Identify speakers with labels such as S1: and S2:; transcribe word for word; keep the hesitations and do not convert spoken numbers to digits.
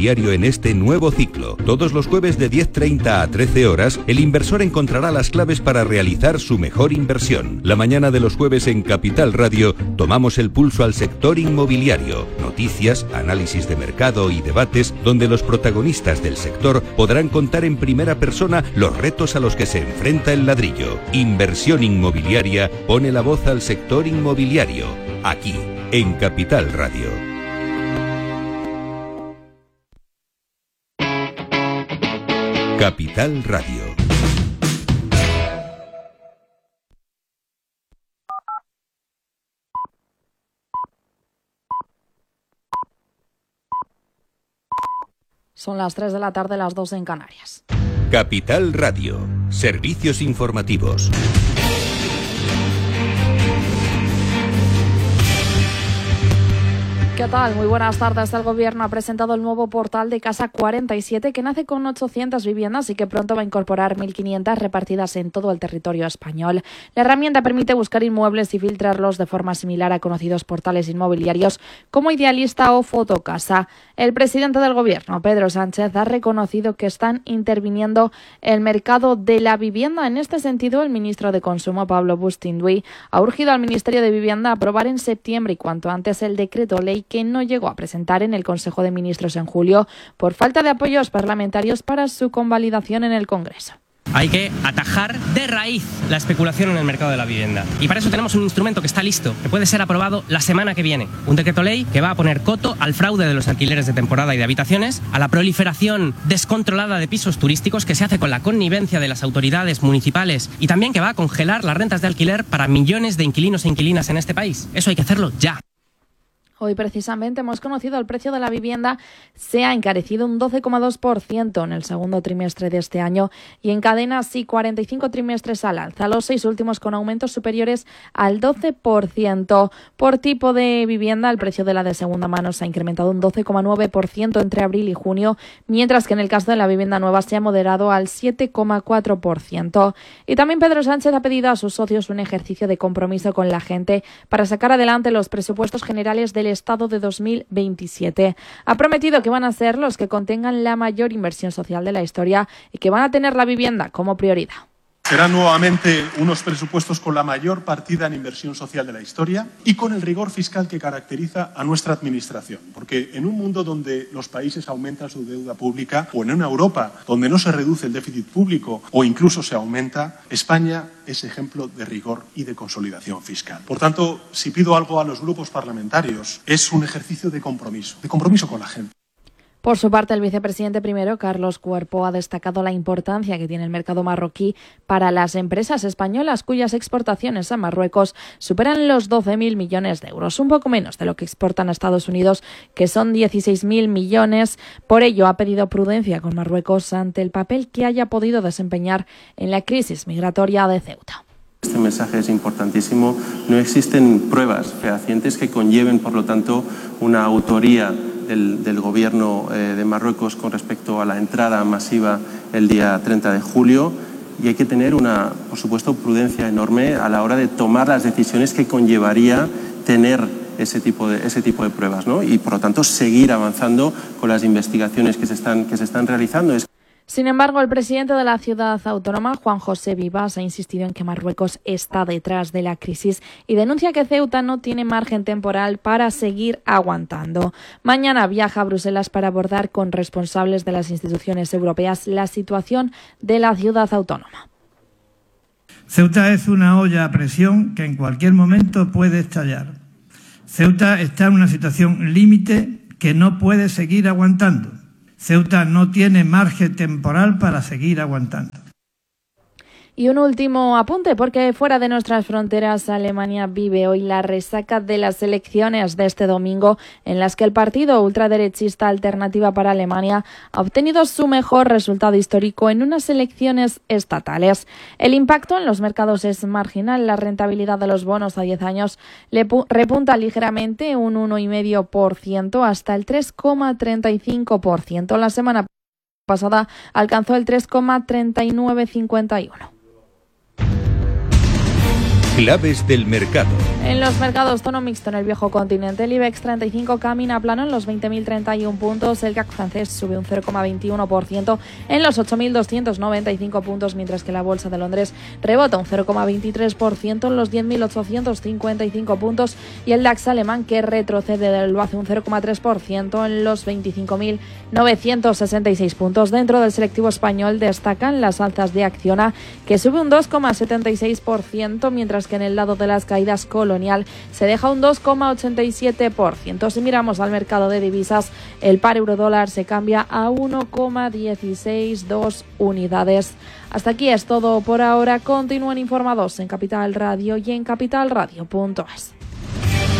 S1: inmobiliario en este nuevo ciclo. Todos los jueves de diez treinta a trece horas, el inversor encontrará las claves para realizar su mejor inversión. La mañana de los jueves en Capital Radio tomamos el pulso al sector inmobiliario. Noticias, análisis de mercado y debates donde los protagonistas del sector podrán contar en primera persona los retos a los que se enfrenta el ladrillo. Inversión inmobiliaria pone la voz al sector inmobiliario, aquí, en Capital Radio. Capital Radio.
S2: Son las tres de la tarde, las dos en Canarias.
S1: Capital Radio. Servicios informativos.
S2: ¿Qué tal? Muy buenas tardes. El Gobierno ha presentado el nuevo portal de Casa cuarenta y siete, que nace con ochocientas viviendas y que pronto va a incorporar mil quinientas repartidas en todo el territorio español. La herramienta permite buscar inmuebles y filtrarlos de forma similar a conocidos portales inmobiliarios como Idealista o Fotocasa. El presidente del Gobierno, Pedro Sánchez, ha reconocido que están interviniendo el mercado de la vivienda. En este sentido, el ministro de Consumo, Pablo Bustinduy, ha urgido al Ministerio de Vivienda a aprobar en septiembre y cuanto antes el decreto ley que no llegó a presentar en el Consejo de Ministros en julio por falta de apoyos parlamentarios para su convalidación en el Congreso.
S3: Hay que atajar de raíz la especulación en el mercado de la vivienda. Y para eso tenemos un instrumento que está listo, que puede ser aprobado la semana que viene. Un decreto ley que va a poner coto al fraude de los alquileres de temporada y de habitaciones, a la proliferación descontrolada de pisos turísticos que se hace con la connivencia de las autoridades municipales y también que va a congelar las rentas de alquiler para millones de inquilinos e inquilinas en este país. Eso hay que hacerlo ya.
S2: Hoy precisamente hemos conocido el precio de la vivienda se ha encarecido un doce coma dos por ciento en el segundo trimestre de este año y encadena así cuarenta y cinco trimestres al alza, los seis últimos con aumentos superiores al doce por ciento. Por tipo de vivienda, el precio de la de segunda mano se ha incrementado un doce coma nueve por ciento entre abril y junio, mientras que en el caso de la vivienda nueva se ha moderado al siete coma cuatro por ciento. Y también Pedro Sánchez ha pedido a sus socios un ejercicio de compromiso con la gente para sacar adelante los presupuestos generales del Estado de dos mil veintisiete. Ha prometido que van a ser los que contengan la mayor inversión social de la historia y que van a tener la vivienda como prioridad.
S4: Serán nuevamente unos presupuestos con la mayor partida en inversión social de la historia y con el rigor fiscal que caracteriza a nuestra administración. Porque en un mundo donde los países aumentan su deuda pública o en una Europa donde no se reduce el déficit público o incluso se aumenta, España es ejemplo de rigor y de consolidación fiscal. Por tanto, si pido algo a los grupos parlamentarios, es un ejercicio de compromiso, de compromiso con la gente.
S2: Por su parte, el vicepresidente primero, Carlos Cuerpo, ha destacado la importancia que tiene el mercado marroquí para las empresas españolas cuyas exportaciones a Marruecos superan los doce mil millones de euros, un poco menos de lo que exportan a Estados Unidos, que son dieciséis mil millones. Por ello, ha pedido prudencia con Marruecos ante el papel que haya podido desempeñar en la crisis migratoria de Ceuta.
S5: Este mensaje es importantísimo. No existen pruebas fehacientes que conlleven, por lo tanto, una autoría del, del Gobierno eh, de Marruecos con respecto a la entrada masiva el día treinta de julio y hay que tener una, por supuesto, prudencia enorme a la hora de tomar las decisiones que conllevaría tener ese tipo de, ese tipo de pruebas, ¿no? Y, por lo tanto, seguir avanzando con las investigaciones que se están, que se están realizando. Es
S2: Sin embargo, el presidente de la ciudad autónoma, Juan José Vivas, ha insistido en que Marruecos está detrás de la crisis y denuncia que Ceuta no tiene margen temporal para seguir aguantando. Mañana viaja a Bruselas para abordar con responsables de las instituciones europeas la situación de la ciudad autónoma.
S6: Ceuta es una olla a presión que en cualquier momento puede estallar. Ceuta está en una situación límite que no puede seguir aguantando. Ceuta no tiene margen temporal para seguir aguantando.
S2: Y un último apunte, porque fuera de nuestras fronteras, Alemania vive hoy la resaca de las elecciones de este domingo, en las que el partido ultraderechista Alternativa para Alemania ha obtenido su mejor resultado histórico en unas elecciones estatales. El impacto en los mercados es marginal. La rentabilidad de los bonos a diez años le repunta ligeramente un uno coma cinco por ciento hasta el tres coma treinta y cinco por ciento. La semana pasada alcanzó el tres coma treinta y nueve cincuenta y uno.
S1: Claves del mercado.
S2: En los mercados tono mixto en el viejo continente, el IBEX treinta y cinco camina plano en los veinte mil treinta y uno puntos, el C A C francés sube un cero coma veintiuno por ciento en los ocho mil doscientos noventa y cinco puntos, mientras que la bolsa de Londres rebota un cero coma veintitrés por ciento en los diez mil ochocientos cincuenta y cinco puntos, y el DAX alemán, que retrocede del hace un cero coma tres por ciento en los veinticinco mil novecientos sesenta y seis puntos. Dentro del selectivo español destacan las alzas de Acciona, que sube un dos coma setenta y seis por ciento, mientras que en el lado de las caídas Colonial se deja un dos coma ochenta y siete por ciento. Si miramos al mercado de divisas, el par euro-dólar se cambia a uno coma dieciséis dos unidades. Hasta aquí es todo por ahora. Continúen informados en Capital Radio y en capital radio punto es.